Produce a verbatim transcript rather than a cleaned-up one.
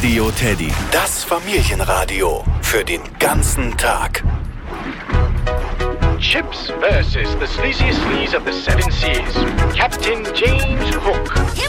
Radio Teddy. Das Familienradio für den ganzen Tag. Chips versus the sleaziest sleaze of the seven seas. Captain James Hook.